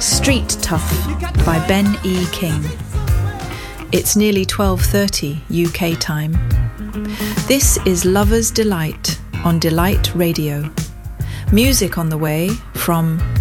Street Tough by Ben E. King. It's nearly 12:30 UK time. This is Lover's Delight on Delight Radio. Music on the way from